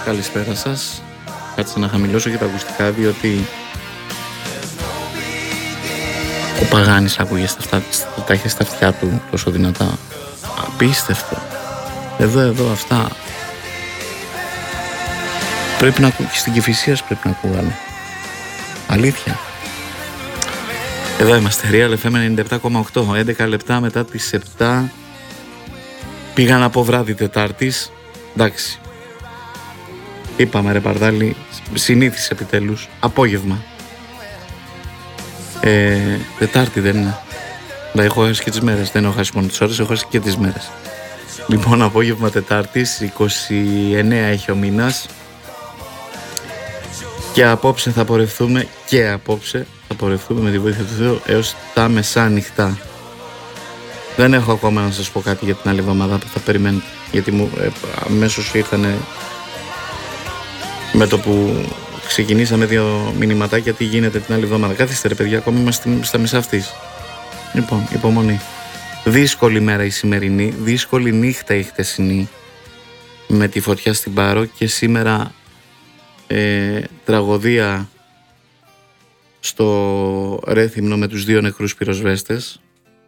Καλησπέρα σας. Κάτσε να χαμηλώσω και τα ακουστικά, διότι ο Παγάνης ακούγεται τα έχει στα αυτιά του τόσο δυνατά. Απίστευτο. Εδώ αυτά πρέπει να ακούγει, στην Κηφισίας πρέπει να ακούγανε. Αλήθεια. Εδώ είμαστε, Real FM 97,8, 11 λεπτά μετά τις 7. Πήγα να πω βράδυ Τετάρτης. Εντάξει. Είπαμε ρε Παρδάλη, συνήθισε επιτέλους. Απόγευμα. Τετάρτη δεν είναι. Δεν έχω χάσει και τις μέρες. Δεν έχω χάσει μόνο τις ώρες, έχω χάσει και τις μέρες. Λοιπόν, απόγευμα Τετάρτης, 29 έχει ο μήνας. Και απόψε θα πορευτούμε με τη βοήθεια του Θεού έως τα μεσάνυχτα. Δεν έχω ακόμα να σας πω κάτι για την άλλη εβδομάδα που θα περιμένετε, γιατί μου αμέσως ήρθανε με το που ξεκινήσαμε 2 μηνυματάκια τι γίνεται την άλλη εβδομάδα. Καθίστε ρε παιδιά, ακόμη είμαστε στα μισά αυτής. Λοιπόν, υπομονή. Δύσκολη μέρα η σημερινή, δύσκολη νύχτα η χτεσινή με τη φωτιά στην Πάρο και σήμερα τραγωδία στο Ρέθυμνο με τους 2 νεκρούς πυροσβέστες.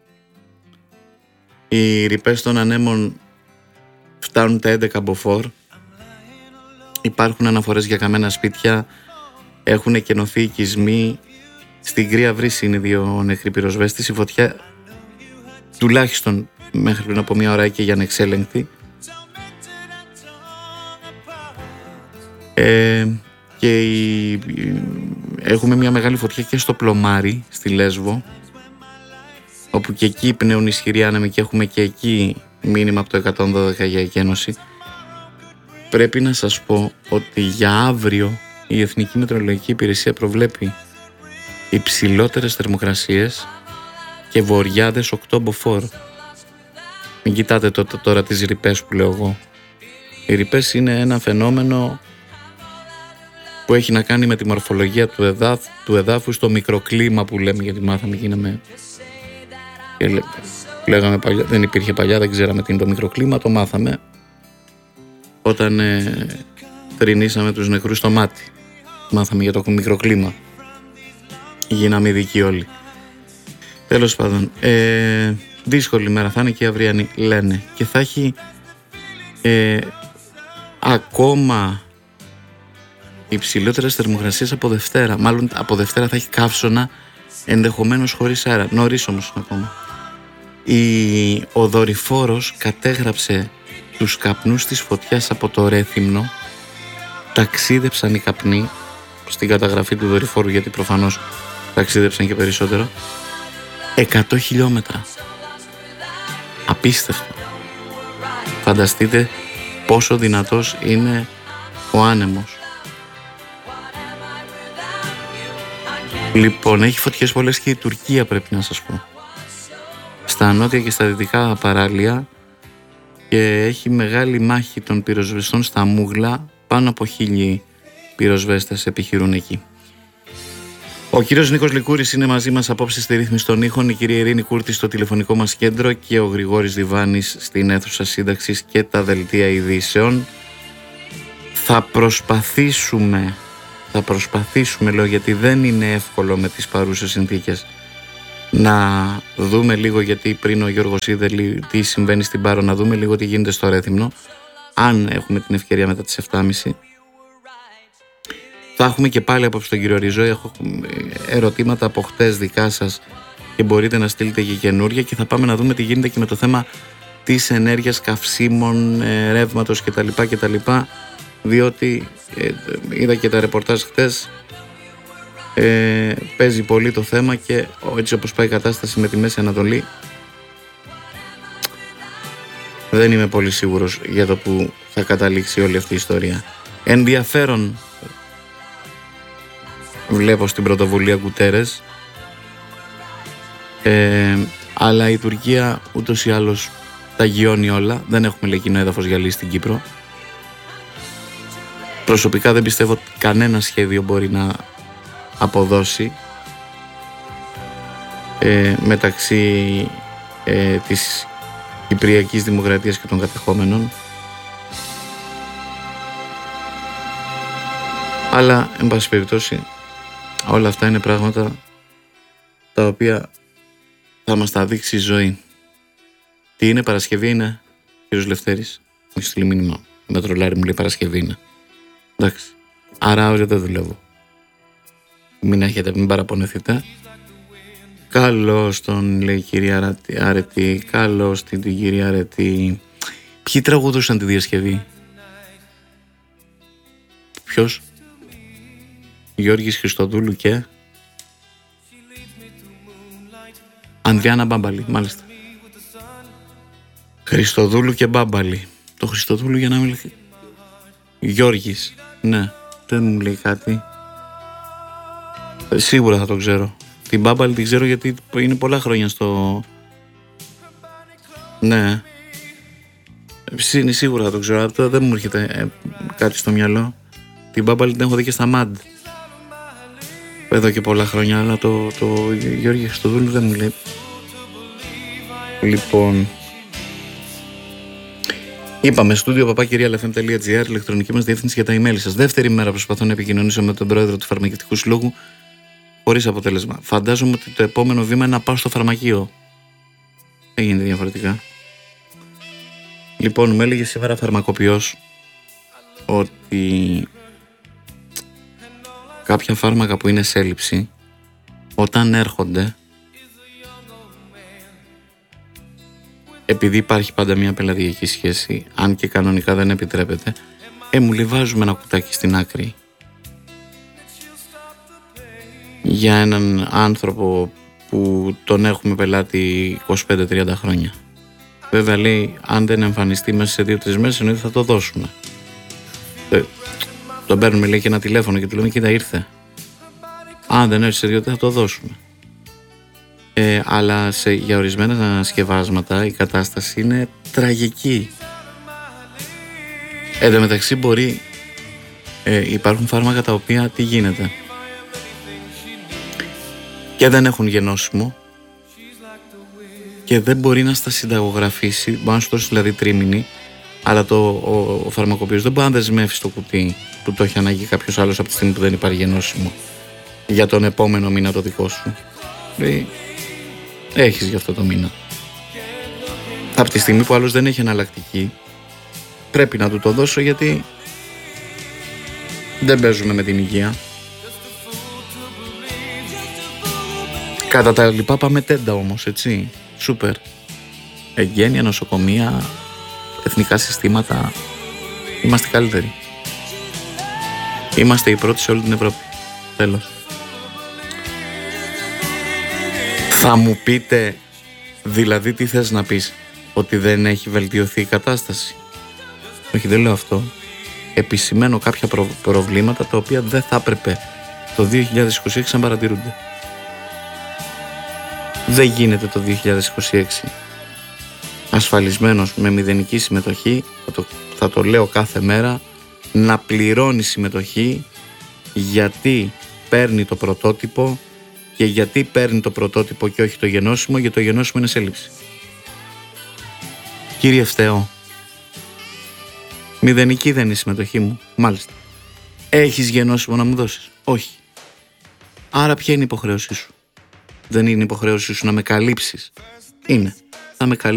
Οι ρηπές των ανέμων φτάνουν τα 11 μποφόρ. Υπάρχουν αναφορές για καμένα σπίτια, έχουν εκενωθεί οικισμοί. Στην Κρύα Βρύση είναι 2 νεκροί πυροσβέστες. Η φωτιά τουλάχιστον μέχρι πριν από 1 ώρα και για ανεξέλεγκτη. Και έχουμε μια μεγάλη φωτιά και στο Πλωμάρι, στη Λέσβο, όπου και εκεί πνέουν ισχυροί άνεμοι και έχουμε και εκεί μήνυμα από το 112 για εκένωση. Πρέπει να σας πω ότι για αύριο η Εθνική Μετεωρολογική Υπηρεσία προβλέπει υψηλότερες θερμοκρασίες και βοριάδες 8 μποφόρ. Μην κοιτάτε τώρα τις ρηπές που λέω εγώ. Οι ρηπές είναι ένα φαινόμενο που έχει να κάνει με τη μορφολογία του εδάφου στο μικροκλίμα που λέμε, γιατί μάθαμε, γίναμε και λέγαμε παλιά, δεν υπήρχε παλιά, δεν ξέραμε τι είναι το μικροκλίμα, το μάθαμε όταν θρηνήσαμε τους νεκρούς στο μάτι. Μάθαμε για το μικροκλίμα. Γίναμε ειδικοί όλοι. Τέλος πάντων, δύσκολη μέρα θα είναι και η αυριανή, λένε, και θα έχει ακόμα υψηλότερες θερμοκρασίες από Δευτέρα. Μάλλον από Δευτέρα θα έχει καύσωνα, ενδεχομένως χωρίς αέρα. Νωρίς όμως ακόμα. Ο δορυφόρος κατέγραψε τους καπνούς της φωτιάς από το Ρέθυμνο. Ταξίδεψαν οι καπνοί στην καταγραφή του δορυφόρου, γιατί προφανώς ταξίδεψαν και περισσότερο. 100 χιλιόμετρα. Απίστευτο. Φανταστείτε πόσο δυνατός είναι ο άνεμος. Λοιπόν, έχει φωτιές πολλές και η Τουρκία, πρέπει να σας πω. Στα νότια και στα δυτικά παράλια, και έχει μεγάλη μάχη των πυροσβεστών στα Μούγλα. Πάνω από 1000 πυροσβέστες επιχειρούν εκεί. Ο κύριος Νίκος Λικούρης είναι μαζί μας απόψε στη ρύθμιση των ήχων, η κυρία Ειρήνη Κούρτη στο τηλεφωνικό μας κέντρο και ο Γρηγόρης Διβάνης στην αίθουσα σύνταξης και τα δελτία ειδήσεων. Θα προσπαθήσουμε, λέω, γιατί δεν είναι εύκολο με τις παρούσες συνθήκες, να δούμε λίγο, γιατί πριν ο Γιώργος είδε τι συμβαίνει στην Πάρο, να δούμε λίγο τι γίνεται στο Ρέθυμνο, αν έχουμε την ευκαιρία μετά τις 7.30. Θα έχουμε και πάλι απόψε τον κύριο Ριζό. Έχω ερωτήματα από χτες δικά σας και μπορείτε να στείλετε και καινούρια, και θα πάμε να δούμε τι γίνεται και με το θέμα της ενέργειας, καυσίμων, ρεύματος κτλ. Διότι είδα και τα ρεπορτάζ χτες, παίζει πολύ το θέμα, και έτσι όπως πάει η κατάσταση με τη Μέση Ανατολή, δεν είμαι πολύ σίγουρος για το που θα καταλήξει όλη αυτή η ιστορία. Ενδιαφέρον βλέπω στην πρωτοβουλία Γκουτέρες, αλλά η Τουρκία ούτως ή άλλως τα γιώνει όλα. Δεν έχουμε λεκκινό έδαφος για λύση στην Κύπρο. Προσωπικά δεν πιστεύω ότι κανένα σχέδιο μπορεί να αποδώσει μεταξύ της Κυπριακής Δημοκρατίας και των κατεχόμενων. Αλλά, εν πάση περιπτώσει, όλα αυτά είναι πράγματα τα οποία θα μας τα δείξει η ζωή. Τι είναι, Παρασκευή είναι, κύριος Λευτέρης? Έχει στείλει μήνυμα. Με τρολάρι μου λέει Παρασκευή είναι. Εντάξει. Άρα αύριο δεν δουλεύω. Μην παραπονεθείτε. Καλώς τον, λέει η κυρία Αρετή. Καλώς την κυρία Αρετή. Ποιοι τραγουδούσαν τη διασκευή? Ποιος? Γιώργης Χριστοδούλου και Ανδριάνα Μπάμπαλη, μάλιστα. Χριστοδούλου και Μπάμπαλη. Το Χριστοδούλου για να μην λέει. Γιώργης, ναι, δεν μου λέει κάτι. Σίγουρα θα το ξέρω. Την Μπάμπαλη την ξέρω γιατί είναι πολλά χρόνια στο... Ναι. Σίγουρα θα το ξέρω, αλλά δεν μου έρχεται κάτι στο μυαλό. Την Μπάμπαλη την έχω δει και στα Μαντ. Εδώ και πολλά χρόνια, αλλά το Γιώργη Χριστοδούλου δεν μου λέει. Λοιπόν, είπαμε στούντιο papakirialfm.gr, ηλεκτρονική μας διεύθυνση για τα email σας. Δεύτερη μέρα προσπαθώ να επικοινωνήσω με τον πρόεδρο του Φαρμακευτικού Συλλόγου χωρίς αποτέλεσμα. Φαντάζομαι ότι το επόμενο βήμα είναι να πάω στο φαρμακείο. Δεν γίνεται διαφορετικά. Λοιπόν, με έλεγε σήμερα φαρμακοποιός ότι κάποια φάρμακα που είναι σε έλλειψη, όταν έρχονται, επειδή υπάρχει πάντα μια πελατειακή σχέση, αν και κανονικά δεν επιτρέπεται, μου λέει βάζουμε ένα κουτάκι στην άκρη για έναν άνθρωπο που τον έχουμε πελάτη 25-30 χρόνια. Βέβαια λέει, αν δεν εμφανιστεί μέσα σε 2-3 μέρες, εννοείται θα το δώσουμε. Τον παίρνουμε, λέει, και ένα τηλέφωνο και του λέμε, κοίτα, ήρθε. Αν δεν έρθει σε 2 θα το δώσουμε. Αλλά για ορισμένα σκευάσματα η κατάσταση είναι τραγική. Εν τω μεταξύ μπορεί, υπάρχουν φάρμακα τα οποία τι γίνεται, και δεν έχουν γενώσιμο και δεν μπορεί να στα συνταγογραφήσει. Μπορεί να σου δώσει δηλαδή τρίμηνη, αλλά ο φαρμακοποιός δεν μπορεί να δεσμεύσει το κουτί που το έχει ανάγκη κάποιος άλλος από τη στιγμή που δεν υπάρχει γενώσιμο για τον επόμενο μήνα το δικό σου. Δηλαδή, έχεις για αυτό το μήνα. Από τη στιγμή που άλλος δεν έχει εναλλακτική, πρέπει να του το δώσω, γιατί δεν παίζουμε με την υγεία. Κατά τα λοιπά πάμε τέντα όμως, έτσι. Σούπερ. Εγγένεια, νοσοκομεία, εθνικά συστήματα. Είμαστε καλύτεροι. Είμαστε οι πρώτοι σε όλη την Ευρώπη. Τέλος. Θα μου πείτε, δηλαδή τι θες να πεις? Ότι δεν έχει βελτιωθεί η κατάσταση? Όχι, δεν λέω αυτό. Επισημαίνω κάποια προβλήματα τα οποία δεν θα έπρεπε το 2026 να παρατηρούνται. Δεν γίνεται το 2026 ασφαλισμένος με μηδενική συμμετοχή, θα το λέω κάθε μέρα, να πληρώνει συμμετοχή γιατί παίρνει το πρωτότυπο. Και γιατί παίρνει το πρωτότυπο και όχι το γενώσιμο? Γιατί το γενώσιμο είναι σε έλλειψη. Κύριε Φταίο, μηδενική δεν είναι η συμμετοχή μου? Μάλιστα. Έχεις γενώσιμο να μου δώσεις? Όχι. Άρα ποια είναι η υποχρέωσή σου? Δεν είναι η υποχρέωσή σου να με καλύψεις? Είναι. Θα με καλύψεις.